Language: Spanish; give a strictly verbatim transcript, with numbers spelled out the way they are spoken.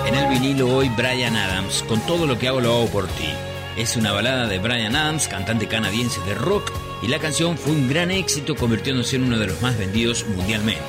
En el vinilo hoy Bryan Adams, con todo lo que hago lo hago por ti. Es una balada de Bryan Adams, cantante canadiense de rock, y la canción fue un gran éxito, convirtiéndose en uno de los más vendidos mundialmente.